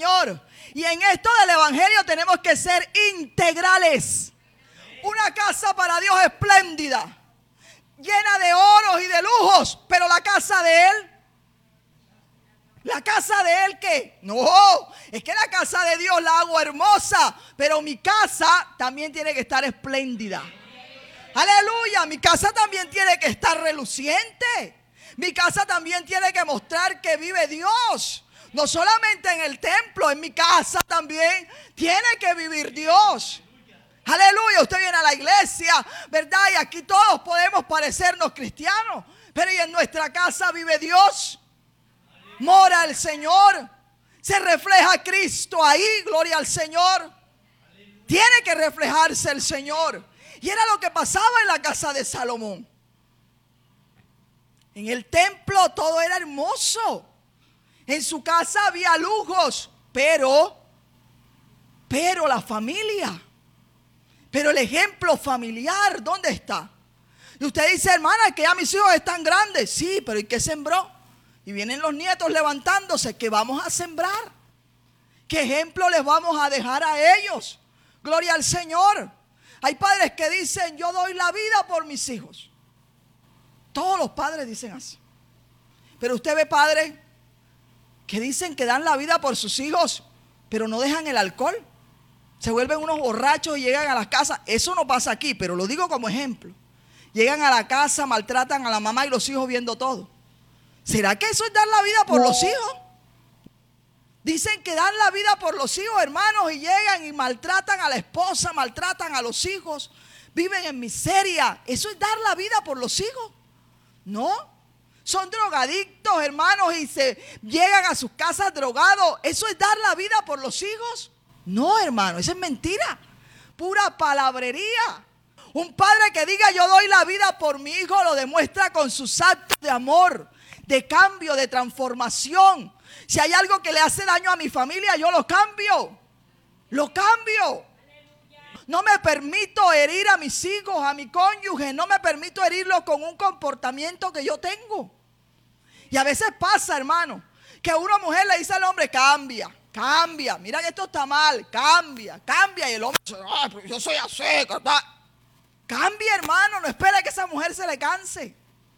Señor. Y en esto del evangelio tenemos que ser integrales. Una casa para Dios espléndida, llena de oros y de lujos, pero la casa de Él, ¿la casa de Él qué? No, es que la casa de Dios la hago hermosa, pero mi casa también tiene que estar espléndida. Aleluya, mi casa también tiene que estar reluciente. Mi casa también tiene que mostrar que vive Dios. No solamente en el templo, en mi casa también tiene que vivir Dios. Aleluya, usted viene a la iglesia, ¿verdad? Y aquí todos podemos parecernos cristianos, pero ¿y en nuestra casa vive Dios? Mora el Señor, se refleja Cristo ahí, gloria al Señor. Tiene que reflejarse el Señor. Y era lo que pasaba en la casa de Salomón. En el templo todo era hermoso. En su casa había lujos, pero la familia, pero el ejemplo familiar, ¿dónde está? Y usted dice, hermana, que ya mis hijos están grandes. Sí, pero ¿y qué sembró? Y vienen los nietos levantándose. ¿Qué vamos a sembrar? ¿Qué ejemplo les vamos a dejar a ellos? Gloria al Señor. Hay padres que dicen, yo doy la vida por mis hijos. Todos los padres dicen así. Pero usted ve padres que dicen que dan la vida por sus hijos, pero no dejan el alcohol. Se vuelven unos borrachos y llegan a las casas. Eso no pasa aquí, pero lo digo como ejemplo. Llegan a la casa, maltratan a la mamá y los hijos viendo todo. ¿Será que eso es dar la vida por los hijos? Dicen que dan la vida por los hijos, hermanos, y llegan y maltratan a la esposa, maltratan a los hijos, viven en miseria. ¿Eso es dar la vida por los hijos? No. Son drogadictos, hermanos, y se llegan a sus casas drogados. ¿Eso es dar la vida por los hijos? No, hermano, eso es mentira. Pura palabrería. Un padre que diga yo doy la vida por mi hijo lo demuestra con sus actos de amor, de cambio, de transformación. Si hay algo que le hace daño a mi familia, yo lo cambio. Lo cambio. No me permito herir a mis hijos, a mi cónyuge. No me permito herirlos con un comportamiento que yo tengo. Y a veces pasa, hermano, que una mujer le dice al hombre, cambia, cambia. Mira que esto está mal, cambia, cambia. Y el hombre dice, ay, pero yo soy así. Cambia, hermano, no espere que esa mujer se le canse.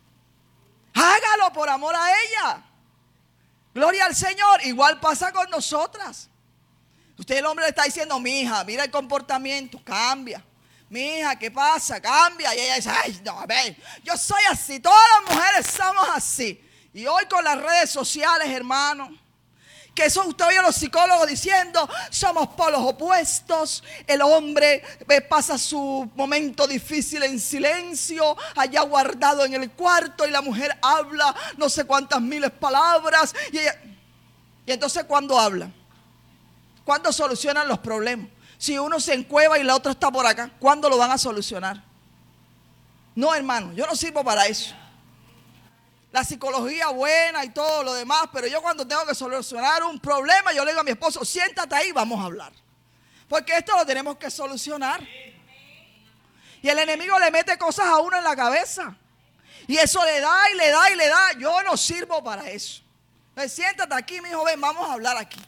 Hágalo por amor a ella. Gloria al Señor. Igual pasa con nosotras. Usted, el hombre, le está diciendo, mija, mira el comportamiento, cambia. Mija, ¿qué pasa? Cambia. Y ella dice, ay, no, ve, yo soy así. Todas las mujeres somos así. Y hoy con las redes sociales, hermano, que eso usted oye a los psicólogos diciendo, somos polos opuestos. El hombre pasa su momento difícil en silencio, allá guardado en el cuarto, y la mujer habla no sé cuántas miles palabras. Y entonces, ¿cuándo hablan? ¿Cuándo solucionan los problemas? Si uno se encueva y la otra está por acá, ¿cuándo lo van a solucionar? No, hermano, yo no sirvo para eso. La psicología buena y todo lo demás, pero yo cuando tengo que solucionar un problema, yo le digo a mi esposo, siéntate ahí, vamos a hablar. Porque esto lo tenemos que solucionar. Y el enemigo le mete cosas a uno en la cabeza. Y eso le da y le da y le da. Yo no sirvo para eso. Entonces, siéntate aquí, mi hijo, ven, vamos a hablar aquí.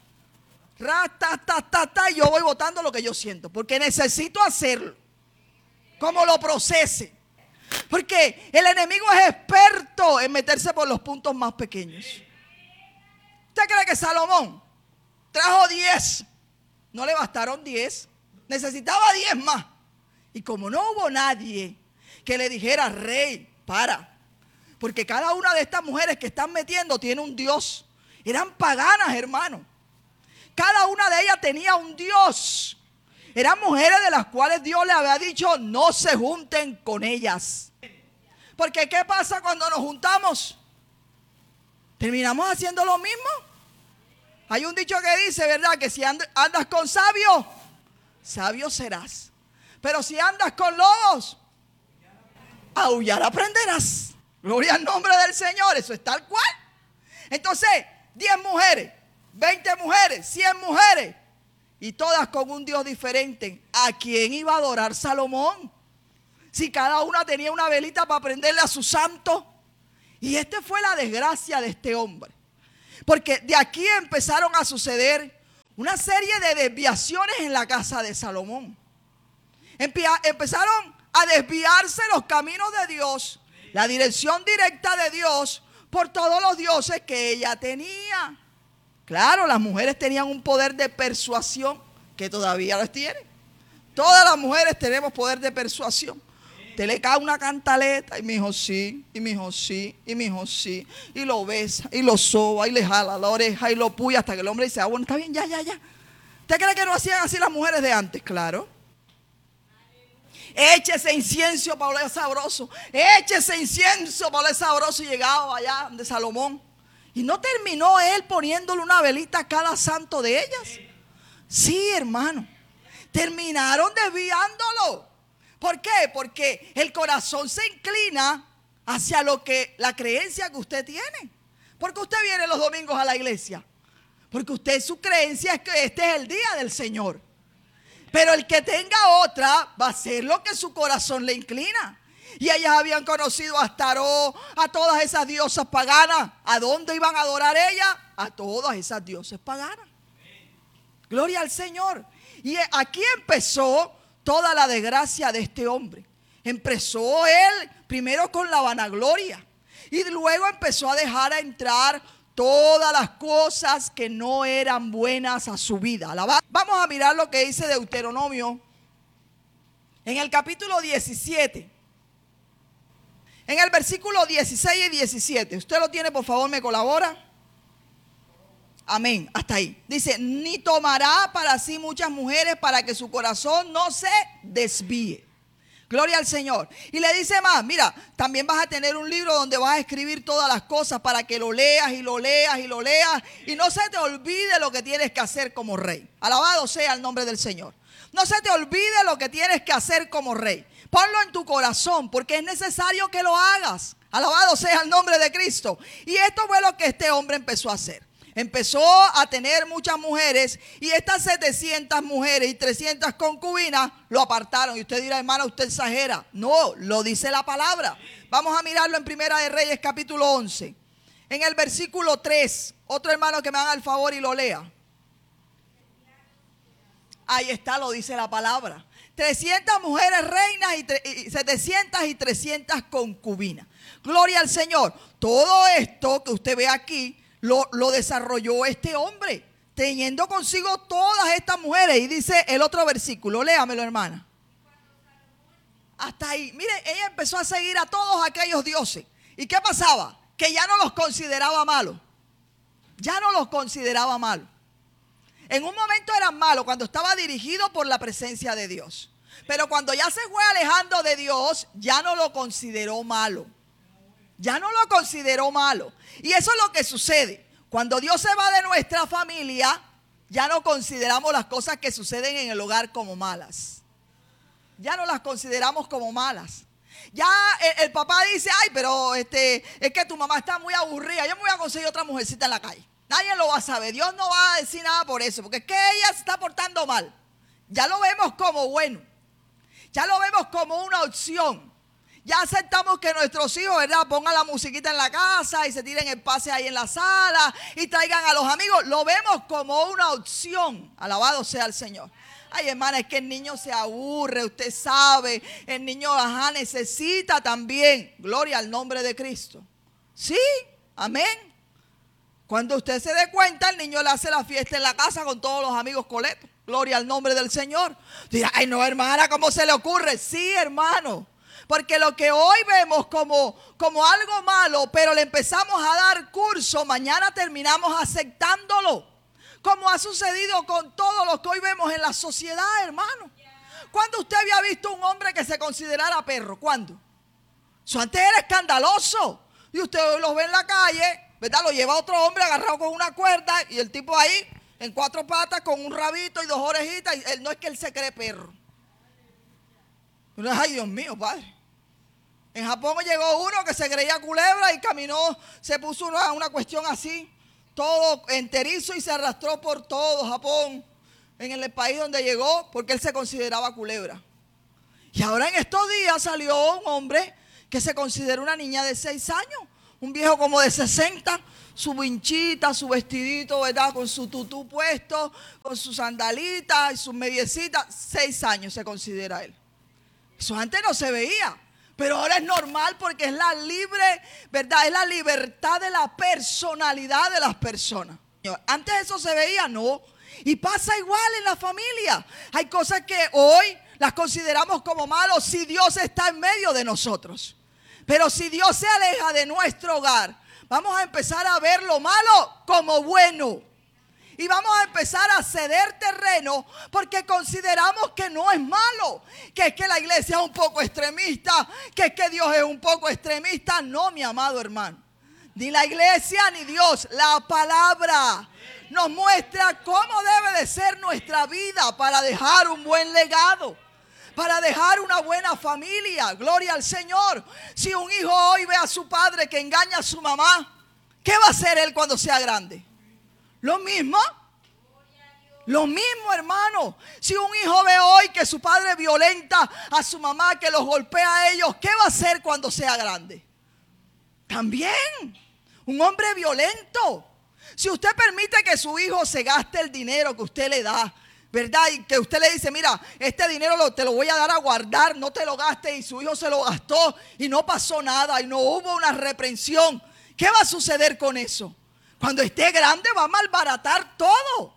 Y yo voy botando lo que yo siento, porque necesito hacerlo. Como lo procese. Porque el enemigo es experto en meterse por los puntos más pequeños. ¿Usted cree que Salomón trajo 10? No le bastaron 10. Necesitaba 10 más. Y como no hubo nadie que le dijera, rey, para. Porque cada una de estas mujeres que están metiendo tiene un dios. Eran paganas, hermano. Cada una de ellas tenía un dios. Eran mujeres de las cuales Dios le había dicho, no se junten con ellas. Porque ¿qué pasa cuando nos juntamos? ¿Terminamos haciendo lo mismo? Hay un dicho que dice, ¿verdad? Que si andas con sabios, sabio serás. Pero si andas con lobos, aullar aprenderás. Gloria al nombre del Señor, eso es tal cual. Entonces, 10 mujeres, 20 mujeres, 100 mujeres. Y todas con un Dios diferente. ¿A quién iba a adorar Salomón? Si cada una tenía una velita para prenderle a su santo. Y fue la desgracia de este hombre. Porque de aquí empezaron a suceder una serie de desviaciones en la casa de Salomón. Empezaron a desviarse los caminos de Dios, la dirección directa de Dios, por todos los dioses que ella tenía. Claro, las mujeres tenían un poder de persuasión que todavía los tienen. Todas las mujeres tenemos poder de persuasión. Te le cae una cantaleta y mi hijo sí, y mi hijo sí, y mi hijo sí, y lo besa, y lo soba, y le jala la oreja, y lo puya hasta que el hombre dice, bueno, está bien, ya. ¿Usted cree que no hacían así las mujeres de antes? Claro. Échese incienso para oler sabroso. Échese incienso para oler sabroso. Y llegaba allá de Salomón. Y no terminó él poniéndole una velita a cada santo de ellas. Sí, hermano. Terminaron desviándolo. ¿Por qué? Porque el corazón se inclina hacia lo que la creencia que usted tiene. Porque usted viene los domingos a la iglesia. Porque usted, su creencia es que este es el día del Señor. Pero el que tenga otra va a hacer lo que su corazón le inclina. Y ellas habían conocido a Astaró, a todas esas diosas paganas. ¿A dónde iban a adorar ellas? A todas esas diosas paganas. Gloria al Señor. Y aquí empezó toda la desgracia de este hombre. Empezó él primero con la vanagloria. Y luego empezó a dejar entrar todas las cosas que no eran buenas a su vida. Vamos a mirar lo que dice Deuteronomio en el capítulo 17. En el versículo 16 y 17. ¿Usted lo tiene, por favor, me colabora? Amén, hasta ahí. Dice, ni tomará para sí muchas mujeres para que su corazón no se desvíe. Gloria al Señor. Y le dice más, mira, también vas a tener un libro donde vas a escribir todas las cosas para que lo leas y lo leas y lo leas. Y no se te olvide lo que tienes que hacer como rey. Alabado sea el nombre del Señor. No se te olvide lo que tienes que hacer como rey. Ponlo en tu corazón porque es necesario que lo hagas. Alabado sea el nombre de Cristo. Y esto fue lo que este hombre empezó a hacer. Empezó a tener muchas mujeres y estas 700 mujeres y 300 concubinas lo apartaron. Y usted dirá, hermana, usted exagera. No, lo dice la palabra. Vamos a mirarlo en Primera de Reyes capítulo 11. En el versículo 3. Otro hermano que me haga el favor y lo lea. Ahí está, lo dice la palabra. 300 mujeres reinas y 700 y 300 concubinas. Gloria al Señor. Todo esto que usted ve aquí lo desarrolló este hombre, teniendo consigo todas estas mujeres. Y dice el otro versículo, léamelo, hermana. Hasta ahí, mire, ella empezó a seguir a todos aquellos dioses. ¿Y qué pasaba? Que ya no los consideraba malos. Ya no los consideraba malos. En un momento eran malos cuando estaba dirigido por la presencia de Dios. Pero cuando ya se fue alejando de Dios, ya no lo consideró malo. Ya no lo consideró malo. Y eso es lo que sucede. Cuando Dios se va de nuestra familia, ya no consideramos las cosas que suceden en el hogar como malas. Ya no las consideramos como malas. Ya el papá dice, ay, pero es que tu mamá está muy aburrida. Yo me voy a conseguir otra mujercita en la calle. Nadie lo va a saber. Dios no va a decir nada por eso. Porque es que ella se está portando mal. Ya lo vemos como bueno. Ya lo vemos como una opción. Ya aceptamos que nuestros hijos, ¿verdad?, pongan la musiquita en la casa y se tiren el pase ahí en la sala y traigan a los amigos. Lo vemos como una opción. Alabado sea el Señor. Ay, hermana, es que el niño se aburre, usted sabe. El niño, necesita también. Gloria al nombre de Cristo. Sí, amén. Cuando usted se dé cuenta, el niño le hace la fiesta en la casa con todos los amigos coletos. Gloria al nombre del Señor. Dirá, ay, no, hermana, ¿cómo se le ocurre? Sí, hermano. Porque lo que hoy vemos como algo malo, pero le empezamos a dar curso, mañana terminamos aceptándolo. Como ha sucedido con todo lo que hoy vemos en la sociedad, hermano. ¿Cuándo usted había visto un hombre que se considerara perro? ¿Cuándo? Eso antes era escandaloso. Y usted hoy lo ve en la calle, ¿verdad? Lo lleva otro hombre agarrado con una cuerda y el tipo ahí en 4 patas con un rabito y 2 orejitas. Y no es que él se cree perro. Pero ay, Dios mío, padre. En Japón llegó uno que se creía culebra y caminó, se puso una cuestión así, todo enterizo y se arrastró por todo Japón, en el país donde llegó, porque él se consideraba culebra. Y ahora en estos días salió un hombre que se considera una niña de 6 años, un viejo como de 60, su vinchita, su vestidito, ¿verdad? Con su tutú puesto, con sus sandalitas y sus mediecitas. 6 años se considera él. Eso antes no se veía. Pero ahora es normal porque es la libre, ¿verdad? Es la libertad de la personalidad de las personas. Antes eso se veía, no. Y pasa igual en la familia. Hay cosas que hoy las consideramos como malos si Dios está en medio de nosotros. Pero si Dios se aleja de nuestro hogar, vamos a empezar a ver lo malo como bueno. Y vamos a empezar a ceder terreno porque consideramos que no es malo, que es que la iglesia es un poco extremista, que es que Dios es un poco extremista. No, mi amado hermano, ni la iglesia ni Dios, la palabra nos muestra cómo debe de ser nuestra vida para dejar un buen legado, para dejar una buena familia. Gloria al Señor. Si un hijo hoy ve a su padre que engaña a su mamá, ¿qué va a hacer él cuando sea grande? Lo mismo, hermano. Si un hijo ve hoy que su padre violenta a su mamá, que los golpea a ellos, ¿qué va a hacer cuando sea grande? También, un hombre violento. Si usted permite que su hijo se gaste el dinero que usted le da, ¿verdad? Y que usted le dice, mira, este dinero te lo voy a dar a guardar, no te lo gastes, y su hijo se lo gastó y no pasó nada y no hubo una reprensión, ¿qué va a suceder con eso? Cuando esté grande va a malbaratar todo.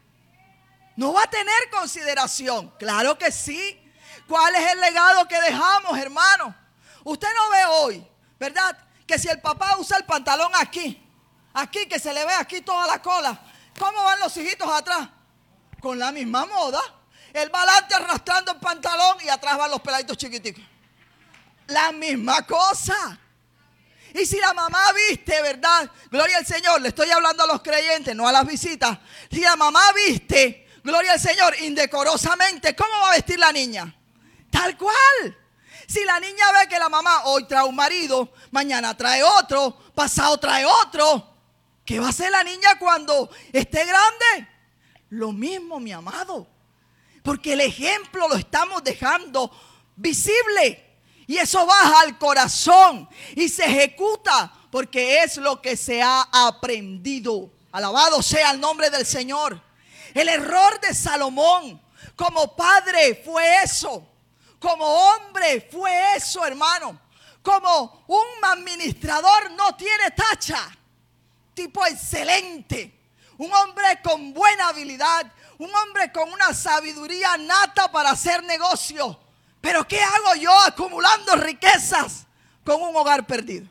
No va a tener consideración. Claro que sí. ¿Cuál es el legado que dejamos, hermano? Usted no ve hoy, ¿verdad? Que si el papá usa el pantalón aquí que se le ve aquí toda la cola, ¿cómo van los hijitos atrás? Con la misma moda. Él va adelante arrastrando el pantalón y atrás van los peladitos chiquiticos. La misma cosa. Y si la mamá viste, ¿verdad? Gloria al Señor, le estoy hablando a los creyentes, no a las visitas. Si la mamá viste, gloria al Señor, indecorosamente, ¿cómo va a vestir la niña? Tal cual. Si la niña ve que la mamá hoy trae un marido, mañana trae otro, pasado trae otro, ¿qué va a hacer la niña cuando esté grande? Lo mismo, mi amado. Porque el ejemplo lo estamos dejando visible. Y eso baja al corazón y se ejecuta porque es lo que se ha aprendido. Alabado sea el nombre del Señor. El error de Salomón como padre fue eso. Como hombre fue eso, hermano. Como un administrador no tiene tacha. Tipo excelente. Un hombre con buena habilidad. Un hombre con una sabiduría nata para hacer negocio. Pero ¿qué hago yo acumulando riquezas con un hogar perdido?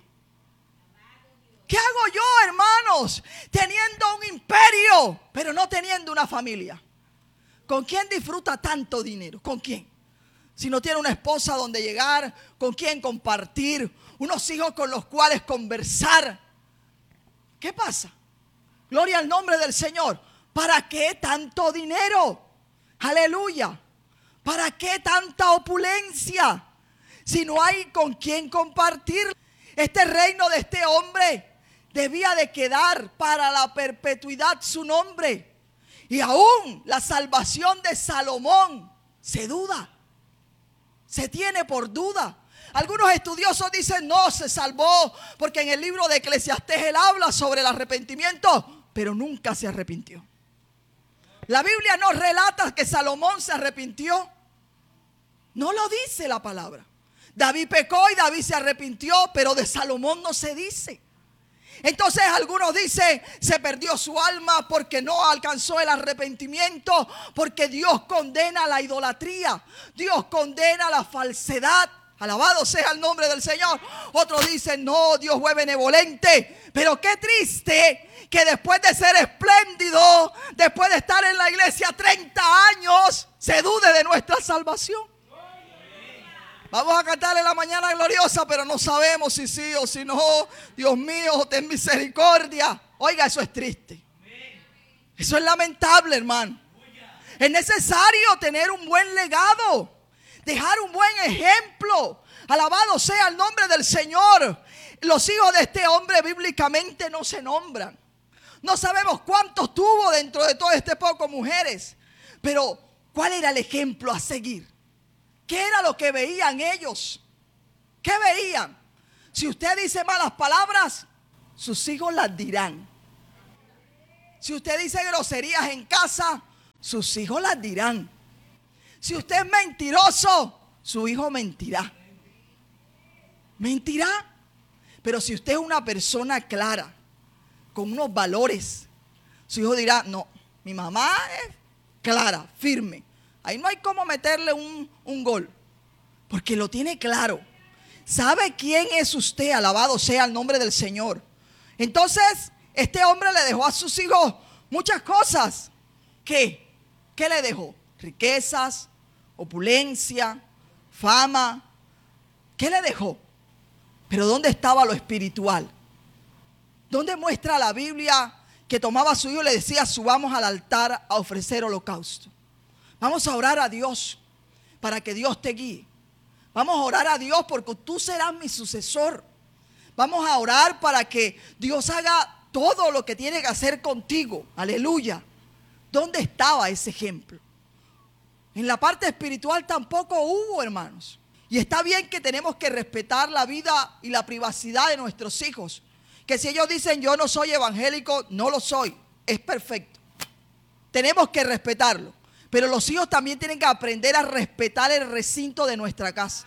¿Qué hago yo, hermanos, teniendo un imperio, pero no teniendo una familia? ¿Con quién disfruta tanto dinero? ¿Con quién? Si no tiene una esposa donde llegar, ¿con quién compartir? Unos hijos con los cuales conversar. ¿Qué pasa? Gloria al nombre del Señor. ¿Para qué tanto dinero? Aleluya. ¿Para qué tanta opulencia? Si no hay con quién compartir. Este reino de este hombre debía de quedar para la perpetuidad su nombre. Y aún la salvación de Salomón se duda. Se tiene por duda. Algunos estudiosos dicen no, se salvó porque en el libro de Eclesiastés él habla sobre el arrepentimiento, pero nunca se arrepintió. La Biblia no relata que Salomón se arrepintió. No lo dice la palabra. David pecó y David se arrepintió, pero de Salomón no se dice. Entonces algunos dicen se perdió su alma porque no alcanzó el arrepentimiento, porque Dios condena la idolatría, Dios condena la falsedad. Alabado sea el nombre del Señor. Otros dicen no, Dios fue benevolente. Pero qué triste que después de ser espléndido, después de estar en la iglesia 30 años, se dude de nuestra salvación. Vamos a cantar en la mañana gloriosa, pero no sabemos si sí o si no. Dios mío, ten misericordia. Oiga, eso es triste. Eso es lamentable, hermano. Es necesario tener un buen legado, dejar un buen ejemplo. Alabado sea el nombre del Señor. Los hijos de este hombre bíblicamente no se nombran. No sabemos cuántos tuvo dentro de todo este poco mujeres. Pero, ¿cuál era el ejemplo a seguir? ¿Qué era lo que veían ellos? ¿Qué veían? Si usted dice malas palabras, sus hijos las dirán. Si usted dice groserías en casa, sus hijos las dirán. Si usted es mentiroso, su hijo mentirá. Mentirá. Pero si usted es una persona clara, con unos valores, su hijo dirá, no, mi mamá es clara, firme. Ahí no hay cómo meterle un gol, porque lo tiene claro. ¿Sabe quién es usted? Alabado sea el nombre del Señor. Entonces, este hombre le dejó a sus hijos muchas cosas. ¿Qué? ¿Qué le dejó? Riquezas, opulencia, fama. ¿Qué le dejó? Pero ¿dónde estaba lo espiritual? ¿Dónde muestra la Biblia que tomaba a su hijo y le decía, subamos al altar a ofrecer holocausto? Vamos a orar a Dios para que Dios te guíe. Vamos a orar a Dios porque tú serás mi sucesor. Vamos a orar para que Dios haga todo lo que tiene que hacer contigo. Aleluya. ¿Dónde estaba ese ejemplo? En la parte espiritual tampoco hubo, hermanos. Y está bien que tenemos que respetar la vida y la privacidad de nuestros hijos. Que si ellos dicen yo no soy evangélico, no lo soy. Es perfecto. Tenemos que respetarlo. Pero los hijos también tienen que aprender a respetar el recinto de nuestra casa.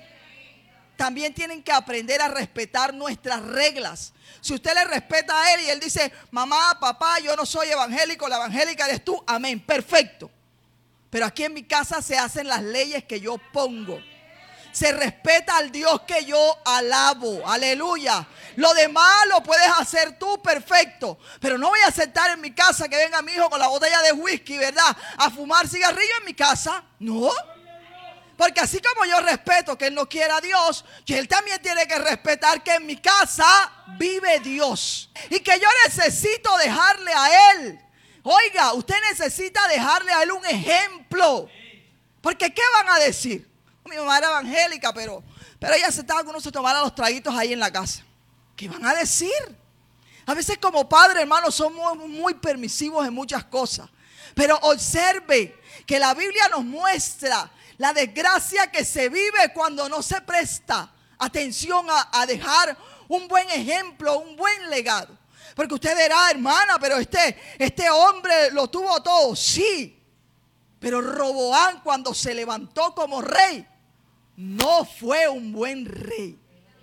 También tienen que aprender a respetar nuestras reglas. Si usted le respeta a él y él dice, mamá, papá, yo no soy evangélico, la evangélica eres tú, amén, perfecto. Pero aquí en mi casa se hacen las leyes que yo pongo. Se respeta al Dios que yo alabo, aleluya. Lo demás lo puedes hacer tú, perfecto. Pero no voy a aceptar en mi casa que venga mi hijo con la botella de whisky, ¿verdad? A fumar cigarrillo en mi casa, no. Porque así como yo respeto que él no quiera a Dios, que él también tiene que respetar que en mi casa vive Dios. Y que yo necesito dejarle a él. Oiga, usted necesita dejarle a él un ejemplo. Porque ¿qué van a decir? Mi mamá era evangélica, pero ella se estaba con uno se tomara los traguitos ahí en la casa. ¿Qué van a decir? A veces como padres, hermanos, somos muy permisivos en muchas cosas. Pero observe que la Biblia nos muestra la desgracia que se vive cuando no se presta atención a dejar un buen ejemplo, un buen legado. Porque usted dirá, hermana, pero este hombre lo tuvo todo. Sí, pero Roboam cuando se levantó como rey, no fue un buen rey.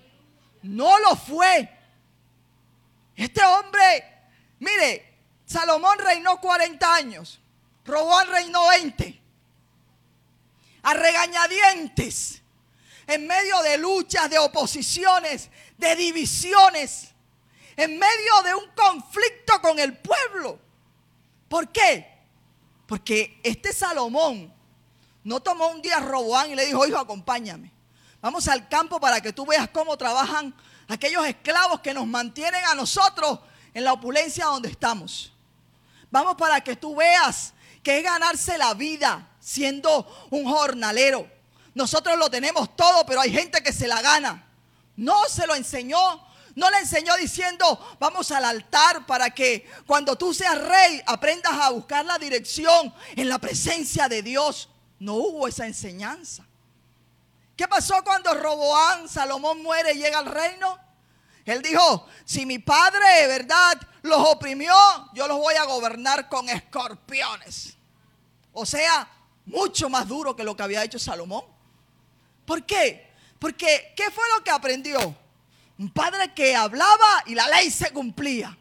No lo fue. Este hombre, mire, Salomón reinó 40 años. Roboam reinó 20. A regañadientes, en medio de luchas, de oposiciones, de divisiones, en medio de un conflicto con el pueblo. ¿Por qué? Porque este Salomón no tomó un día a Roboam y le dijo, hijo, acompáñame. Vamos al campo para que tú veas cómo trabajan aquellos esclavos que nos mantienen a nosotros en la opulencia donde estamos. Vamos para que tú veas que es ganarse la vida siendo un jornalero. Nosotros lo tenemos todo, pero hay gente que se la gana. No se lo enseñó. No le enseñó diciendo, vamos al altar para que cuando tú seas rey aprendas a buscar la dirección en la presencia de Dios. No hubo esa enseñanza. ¿Qué pasó cuando Roboam, Salomón muere y llega al reino? Él dijo, si mi padre, ¿verdad?, los oprimió, yo los voy a gobernar con escorpiones. O sea, mucho más duro que lo que había hecho Salomón. ¿Por qué? Porque, ¿qué fue lo que aprendió? Un padre que hablaba y la ley se cumplía.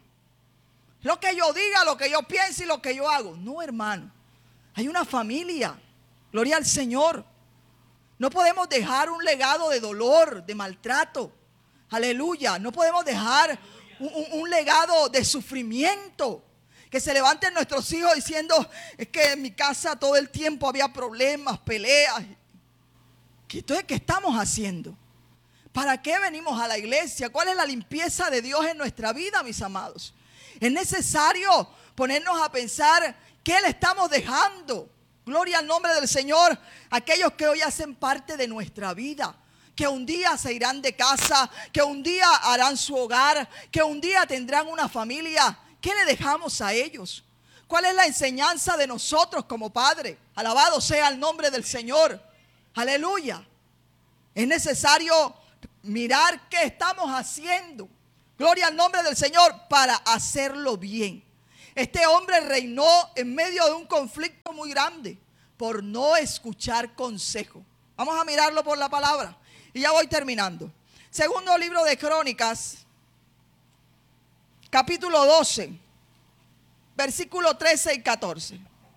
Lo que yo diga, lo que yo piense y lo que yo hago. No, hermano. Hay una familia. Gloria al Señor. No podemos dejar un legado de dolor, de maltrato. Aleluya. No podemos dejar un legado de sufrimiento. Que se levanten nuestros hijos diciendo, es que en mi casa todo el tiempo había problemas, peleas. Entonces, ¿qué estamos haciendo? ¿Para qué venimos a la iglesia? ¿Cuál es la limpieza de Dios en nuestra vida, mis amados? Es necesario ponernos a pensar qué le estamos dejando. Gloria al nombre del Señor. Aquellos que hoy hacen parte de nuestra vida, que un día se irán de casa, que un día harán su hogar, que un día tendrán una familia. ¿Qué le dejamos a ellos? ¿Cuál es la enseñanza de nosotros como padres? Alabado sea el nombre del Señor. Aleluya. Es necesario mirar qué estamos haciendo. Gloria al nombre del Señor, para hacerlo bien. Este hombre reinó en medio de un conflicto muy grande por no escuchar consejo. Vamos a mirarlo por la palabra y ya voy terminando. Segundo libro de Crónicas, capítulo 12, versículo 13 y 14.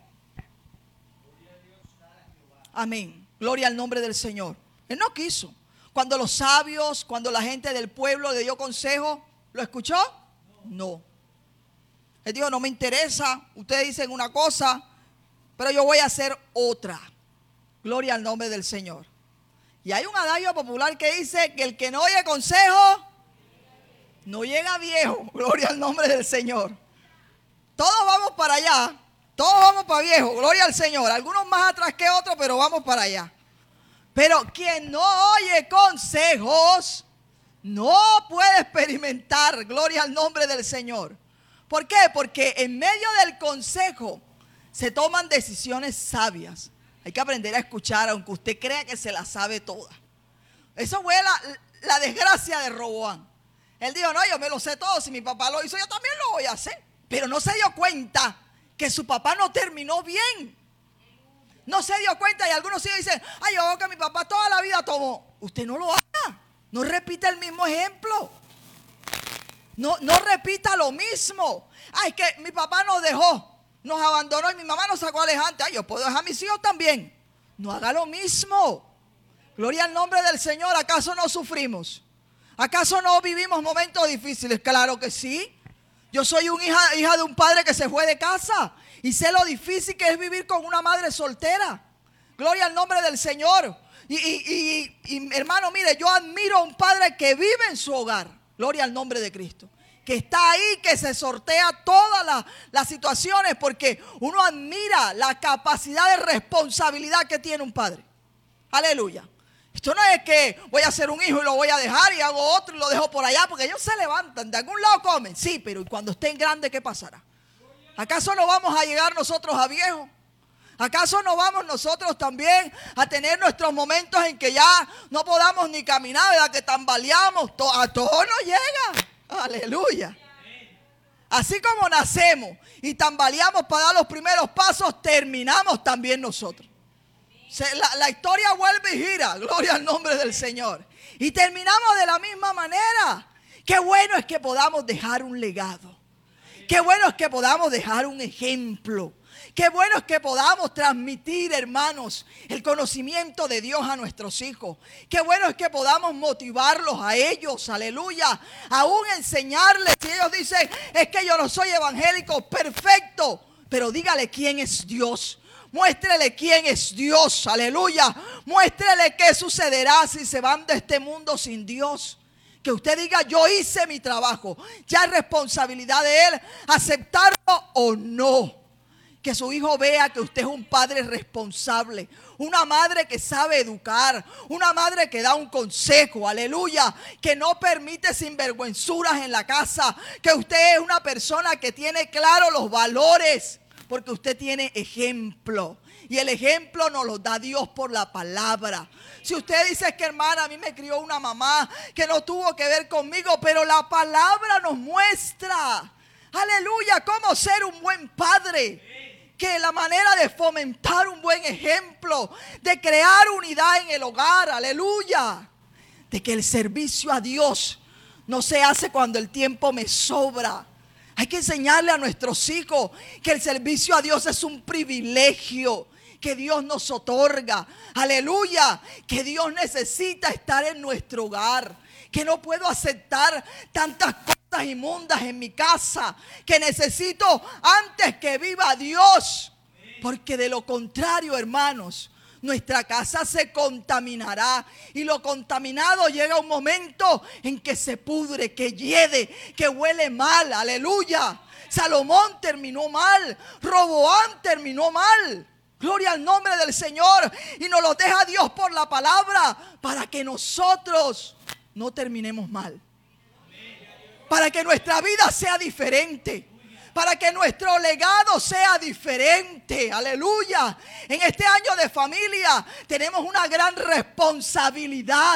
Amén. Gloria al nombre del Señor. Él no quiso. Cuando los sabios, cuando la gente del pueblo le dio consejo, ¿lo escuchó? No. Él dijo, no me interesa, ustedes dicen una cosa, pero yo voy a hacer otra. Gloria al nombre del Señor. Y hay un adagio popular que dice que el que no oye consejo, no llega viejo. Gloria al nombre del Señor. Todos vamos para allá, todos vamos para viejo, gloria al Señor. Algunos más atrás que otros, pero vamos para allá. Pero quien no oye consejos, no puede experimentar, gloria al nombre del Señor. ¿Por qué? Porque en medio del consejo se toman decisiones sabias. Hay que aprender a escuchar, aunque usted crea que se la sabe toda. Eso fue la desgracia de Roboam. Él dijo, no, yo me lo sé todo. Si mi papá lo hizo, yo también lo voy a hacer. Pero no se dio cuenta que su papá no terminó bien. No se dio cuenta y algunos sí dicen, ay, yo veo que mi papá toda la vida tomó. Usted no lo haga. No repita el mismo ejemplo. No repita lo mismo. Ay, que mi papá nos dejó, nos abandonó y mi mamá nos sacó alejante. Ay, yo puedo dejar a mis hijos también. No haga lo mismo. Gloria al nombre del Señor. ¿Acaso no sufrimos? ¿Acaso no vivimos momentos difíciles? Claro que sí. Yo soy hija de un padre que se fue de casa y sé lo difícil que es vivir con una madre soltera. Gloria al nombre del Señor. Y hermano, mire, yo admiro a un padre que vive en su hogar. Gloria al nombre de Cristo. Que está ahí, que se sortea todas las situaciones, porque uno admira la capacidad de responsabilidad que tiene un padre. Aleluya. Esto no es que voy a hacer un hijo y lo voy a dejar y hago otro y lo dejo por allá, porque ellos se levantan, de algún lado comen. Sí, pero ¿y cuando estén grandes qué pasará? ¿Acaso no vamos a llegar nosotros a viejos? ¿Acaso no vamos nosotros también a tener nuestros momentos en que ya no podamos ni caminar, ¿verdad? Que tambaleamos? A todos nos llega. Aleluya. Así como nacemos y tambaleamos para dar los primeros pasos, terminamos también nosotros. La historia vuelve y gira, gloria al nombre del Señor. Y terminamos de la misma manera. Qué bueno es que podamos dejar un legado. Qué bueno es que podamos dejar un ejemplo. Qué bueno es que podamos transmitir, hermanos, el conocimiento de Dios a nuestros hijos. Qué bueno es que podamos motivarlos a ellos, aleluya. Aún enseñarles, si ellos dicen, es que yo no soy evangélico, perfecto. Pero dígale quién es Dios. Muéstrele quién es Dios, aleluya. Muéstrele qué sucederá si se van de este mundo sin Dios. Que usted diga, yo hice mi trabajo. Ya es responsabilidad de él aceptarlo o no. Que su hijo vea que usted es un padre responsable, una madre que sabe educar, una madre que da un consejo, aleluya, que no permite sinvergüenzuras en la casa, que usted es una persona que tiene claro los valores, porque usted tiene ejemplo. Y el ejemplo nos lo da Dios por la palabra. Si usted dice que hermana, a mí me crió una mamá que no tuvo que ver conmigo, pero la palabra nos muestra, aleluya, cómo ser un buen padre. Que la manera de fomentar un buen ejemplo, de crear unidad en el hogar, aleluya. De que el servicio a Dios no se hace cuando el tiempo me sobra. Hay que enseñarle a nuestros hijos que el servicio a Dios es un privilegio que Dios nos otorga. Aleluya. Que Dios necesita estar en nuestro hogar. Que no puedo aceptar tantas cosas inmundas en mi casa, que necesito antes que viva Dios, porque de lo contrario, hermanos, nuestra casa se contaminará y lo contaminado llega un momento en que se pudre, que hiede, que huele mal, aleluya. Salomón terminó mal, Roboam terminó mal. Gloria al nombre del Señor, y nos lo deja Dios por la palabra para que nosotros no terminemos mal. Para que nuestra vida sea diferente. Para que nuestro legado sea diferente. Aleluya. En este año de familia tenemos una gran responsabilidad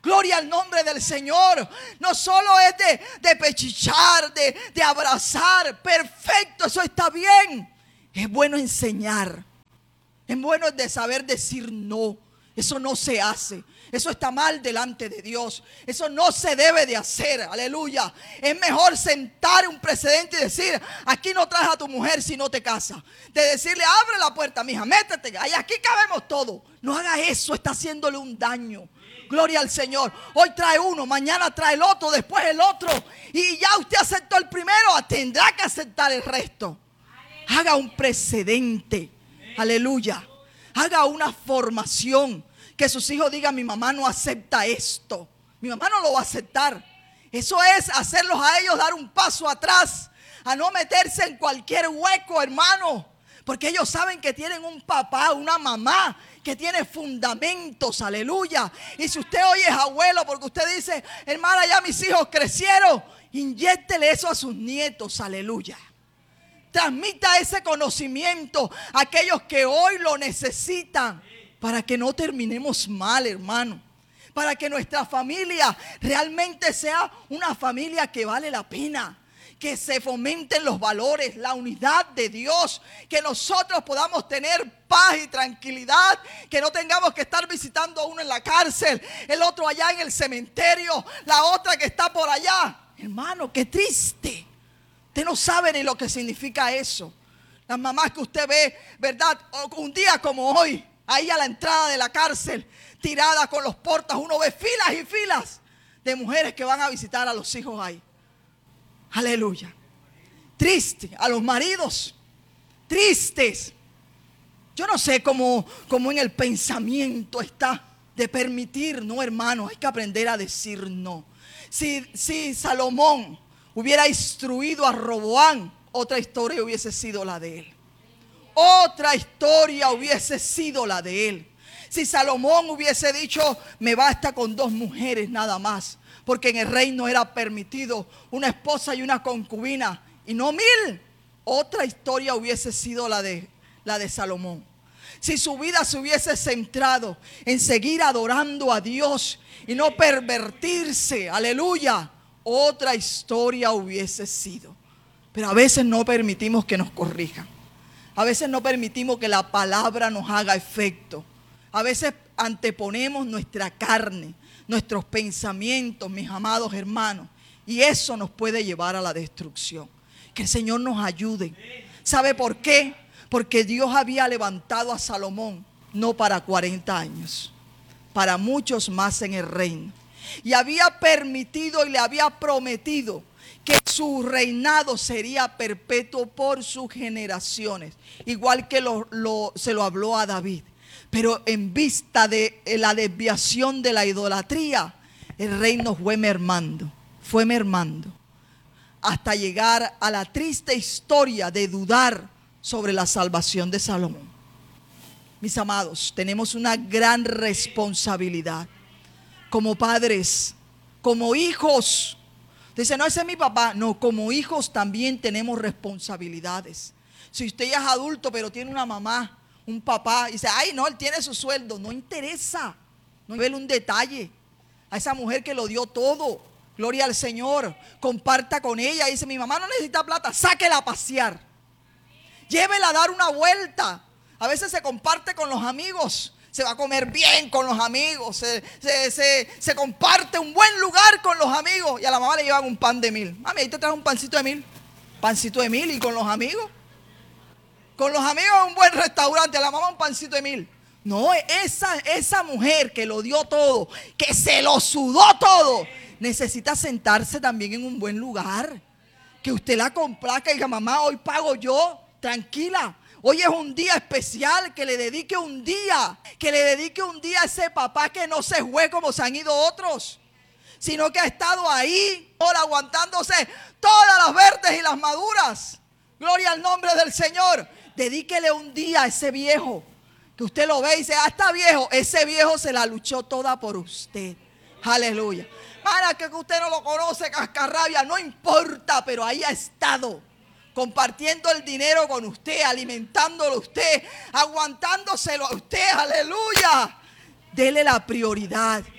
Gloria al nombre del Señor. No solo es de pechichar, de abrazar. Perfecto, eso está bien. Es bueno enseñar. Es bueno de saber decir no. Eso no se hace. Eso está mal delante de Dios. Eso no se debe de hacer. Aleluya. Es mejor sentar un precedente y decir: aquí no traes a tu mujer si no te casas. De decirle: abre la puerta, mija, métete. Ahí aquí cabemos todos. No haga eso. Está haciéndole un daño. Gloria al Señor. Hoy trae uno, mañana trae el otro, después el otro. Y ya usted aceptó el primero, tendrá que aceptar el resto. Haga un precedente. Aleluya. Haga una formación. Que sus hijos digan: mi mamá no acepta esto. Mi mamá no lo va a aceptar. Eso es hacerlos a ellos dar un paso atrás. A no meterse en cualquier hueco, hermano. Porque ellos saben que tienen un papá, una mamá que tiene fundamentos, aleluya. Y si usted hoy es abuelo porque usted dice: hermana, ya mis hijos crecieron, inyéctele eso a sus nietos, aleluya. Transmita ese conocimiento a aquellos que hoy lo necesitan, para que no terminemos mal, hermano. Para que nuestra familia realmente sea una familia que vale la pena. Que se fomenten los valores, la unidad de Dios. Que nosotros podamos tener paz y tranquilidad. Que no tengamos que estar visitando a uno en la cárcel, el otro allá en el cementerio, la otra que está por allá. Hermano, qué triste. Usted no sabe ni lo que significa eso. Las mamás que usted ve, ¿verdad? Un día como hoy, ahí a la entrada de la cárcel, tirada con los portas, uno ve filas y filas de mujeres que van a visitar a los hijos ahí. Aleluya. Triste. A los maridos, tristes. Yo no sé cómo en el pensamiento está de permitir. No, hermano, hay que aprender a decir no. Si Salomón hubiera instruido a Roboam, otra historia hubiese sido la de él. Otra historia hubiese sido la de él. Si Salomón hubiese dicho: me basta con 2 mujeres nada más, porque en el reino era permitido una esposa y una concubina, y no 1000. Otra historia hubiese sido la de Salomón. Si su vida se hubiese centrado en seguir adorando a Dios y no pervertirse, aleluya, otra historia hubiese sido. Pero a veces no permitimos que nos corrijan. A veces no permitimos que la palabra nos haga efecto. A veces anteponemos nuestra carne, nuestros pensamientos, mis amados hermanos. Y eso nos puede llevar a la destrucción. Que el Señor nos ayude. ¿Sabe por qué? Porque Dios había levantado a Salomón no para 40 años, para muchos más en el reino. Y había permitido y le había prometido que su reinado sería perpetuo por sus generaciones, igual que se lo habló a David. Pero en vista de la desviación de la idolatría, el reino fue mermando, hasta llegar a la triste historia de dudar sobre la salvación de Salomón. Mis amados, tenemos una gran responsabilidad como padres, como hijos. Dice: no, ese es mi papá. No, como hijos también tenemos responsabilidades. Si usted ya es adulto pero tiene una mamá, un papá, y dice: ay, no, él tiene su sueldo. No interesa. No vele un detalle a esa mujer que lo dio todo. Gloria al Señor. Comparta con ella. Dice: mi mamá no necesita plata, sáquela a pasear. Llévela a dar una vuelta. A veces se comparte con los amigos. Se va a comer bien con los amigos. Se comparte un buen lugar con los amigos. Y a la mamá le llevan un pan de 1000. Mami, ahí te traes un pancito de 1000. Pancito de 1000. ¿Y con los amigos? Con los amigos un buen restaurante. A la mamá un pancito de 1000. No, esa mujer que lo dio todo, que se lo sudó todo, necesita sentarse también en un buen lugar. Que usted la complazca y diga: mamá, hoy pago yo. Tranquila. Hoy es un día especial, que le dedique un día a ese papá que no se fue como se han ido otros, sino que ha estado ahí, ahora aguantándose todas las verdes y las maduras. Gloria al nombre del Señor. Dedíquele un día a ese viejo, que usted lo ve y dice: está viejo. Ese viejo se la luchó toda por usted. Aleluya. Para que usted no lo conoce, cascarrabia, no importa, pero ahí ha estado. Compartiendo el dinero con usted, alimentándolo a usted, aguantándoselo a usted, aleluya. Dele la prioridad.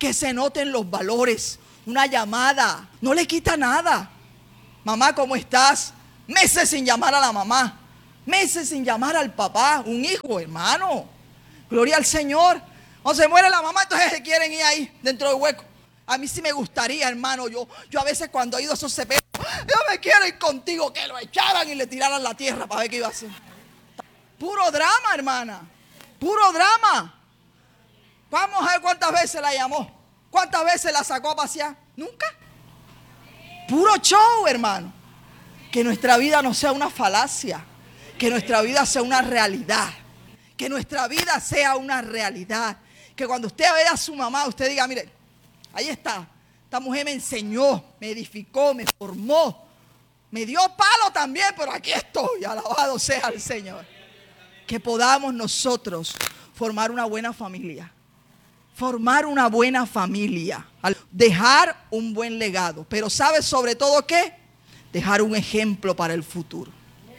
que se noten los valores. Una llamada no le quita nada. Mamá, ¿cómo estás? Meses sin llamar a la mamá, meses sin llamar al papá. Un hijo, hermano, gloria al Señor. O se muere la mamá, entonces se quieren ir ahí dentro del hueco. A mí sí me gustaría, hermano. Yo a veces cuando he ido a esos ceperos, yo me quiero ir contigo, que lo echaran y le tiraran la tierra para ver qué iba a hacer. Puro drama, hermana. Puro drama. Vamos a ver cuántas veces la llamó. ¿Cuántas veces la sacó a pasear? Nunca. Puro show, hermano. Que nuestra vida no sea una falacia. Que nuestra vida sea una realidad. Que nuestra vida sea una realidad. Que cuando usted vea a su mamá, usted diga, mire, ahí está. Esta mujer me enseñó, me edificó, me formó. Me dio palo también, pero aquí estoy. Alabado sea el Señor. Que podamos nosotros formar una buena familia. Formar una buena familia. Dejar un buen legado. Pero ¿sabe sobre todo qué? Dejar un ejemplo para el futuro.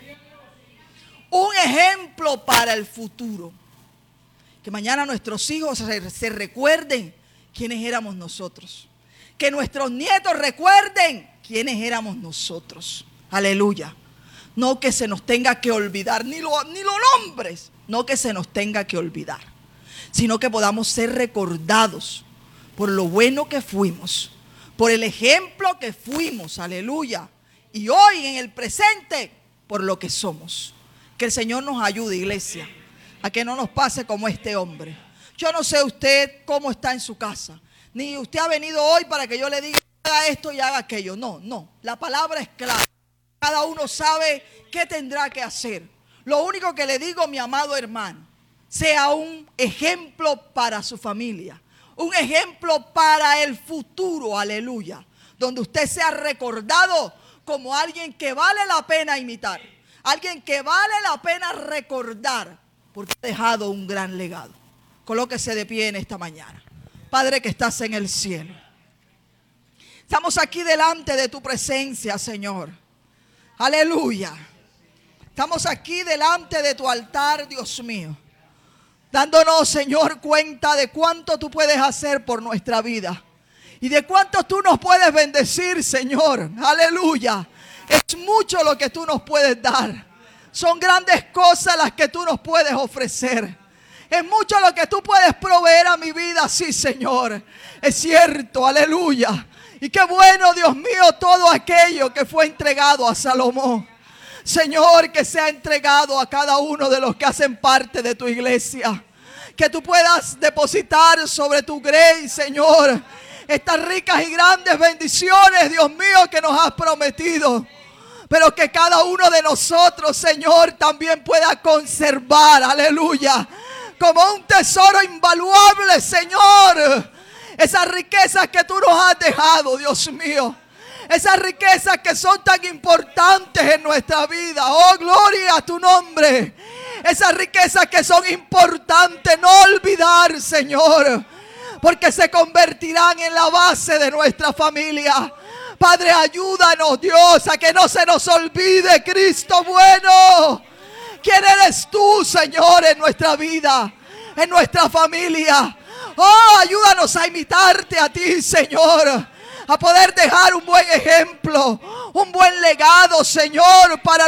Un ejemplo para el futuro. Que mañana nuestros hijos se recuerden quiénes éramos nosotros. Que nuestros nietos recuerden quiénes éramos nosotros. Aleluya. No que se nos tenga que olvidar, ni los nombres. No que se nos tenga que olvidar. Sino que podamos ser recordados por lo bueno que fuimos. Por el ejemplo que fuimos. Aleluya. Y hoy en el presente por lo que somos. Que el Señor nos ayude, iglesia, a que no nos pase como este hombre. Yo no sé usted cómo está en su casa. Ni usted ha venido hoy para que yo le diga haga esto y haga aquello. No. La palabra es clara. Cada uno sabe qué tendrá que hacer. Lo único que le digo, mi amado hermano, sea un ejemplo para su familia. Un ejemplo para el futuro, aleluya. Donde usted sea recordado como alguien que vale la pena imitar. Alguien que vale la pena recordar. Porque ha dejado un gran legado. Colóquese de pie en esta mañana. Padre que estás en el cielo. Estamos aquí delante de tu presencia, Señor. Aleluya. Estamos aquí delante de tu altar, Dios mío. Dándonos, Señor, cuenta de cuánto tú puedes hacer por nuestra vida. Y de cuánto tú nos puedes bendecir, Señor. Aleluya. Es mucho lo que tú nos puedes dar. Son grandes cosas las que tú nos puedes ofrecer. Es mucho lo que tú puedes proveer a mi vida, sí, Señor. Es cierto, aleluya. Y qué bueno, Dios mío, todo aquello que fue entregado a Salomón. Señor, que sea entregado a cada uno de los que hacen parte de tu iglesia. Que tú puedas depositar sobre tu grey, Señor, estas ricas y grandes bendiciones, Dios mío, que nos has prometido. Pero que cada uno de nosotros, Señor, también pueda conservar, aleluya, como un tesoro invaluable, Señor, esas riquezas que tú nos has dejado, Dios mío. Esas riquezas que son tan importantes en nuestra vida. Oh, gloria a tu nombre. Esas riquezas que son importantes, no olvidar, Señor, porque se convertirán en la base de nuestra familia. Padre, ayúdanos, Dios, a que no se nos olvide, Cristo bueno. ¿Quién eres tú, Señor, en nuestra vida, en nuestra familia? Oh, ayúdanos a imitarte a ti, Señor. A poder dejar un buen ejemplo, un buen legado, Señor, para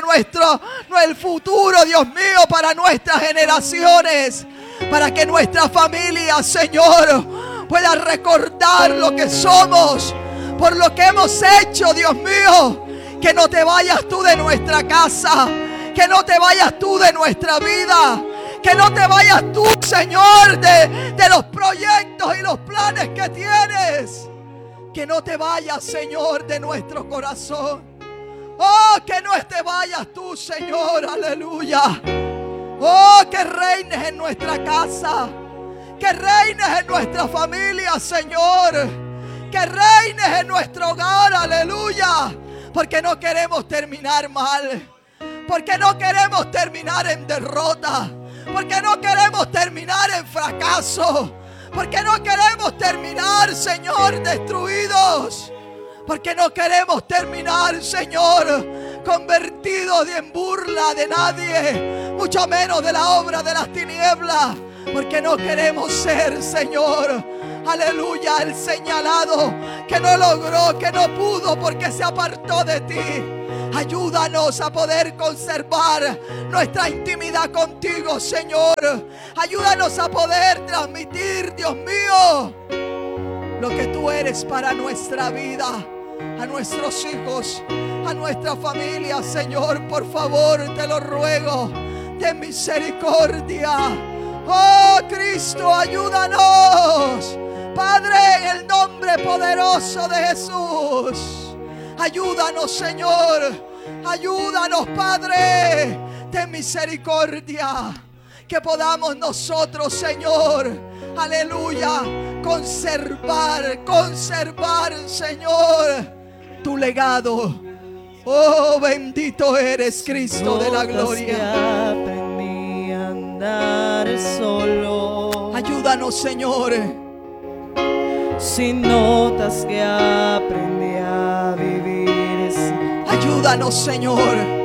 el futuro, Dios mío, para nuestras generaciones. Para que nuestra familia, Señor, pueda recordar lo que somos, por lo que hemos hecho, Dios mío. Que no te vayas tú de nuestra casa, que no te vayas tú de nuestra vida, que no te vayas tú, Señor, de los proyectos y los planes que tienes. Que no te vayas, Señor, de nuestro corazón. Oh, que no te vayas tú, Señor, aleluya. Oh, que reines en nuestra casa, que reines en nuestra familia, Señor, que reines en nuestro hogar, aleluya. Porque no queremos terminar mal, porque no queremos terminar en derrota, porque no queremos terminar en fracaso, porque no queremos terminar, Señor, destruidos. Porque no queremos terminar, Señor, convertidos en burla de nadie, mucho menos de la obra de las tinieblas. Porque no queremos ser, Señor, aleluya, el señalado que no logró, que no pudo porque se apartó de ti. Ayúdanos a poder conservar nuestra intimidad contigo, Señor. Ayúdanos a poder transmitir, Dios mío, lo que tú eres para nuestra vida, a nuestros hijos, a nuestra familia, Señor. Por favor, te lo ruego, ten misericordia. Oh Cristo, ayúdanos, Padre, en el nombre poderoso de Jesús. Ayúdanos, Señor. Ayúdanos, Padre. Ten misericordia. Que podamos nosotros, Señor, aleluya, conservar, Señor, tu legado. Oh, bendito eres, Cristo de la gloria. Aprendí a andar solo. Ayúdanos, Señor. Sin notas que aprendí a vivir. Ayúdanos, Señor.